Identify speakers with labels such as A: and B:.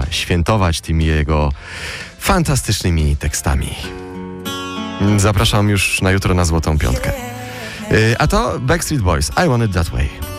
A: świętować tymi jego fantastycznymi tekstami. Zapraszam już na jutro na Złotą Piątkę. A to Backstreet Boys, I Want It That Way.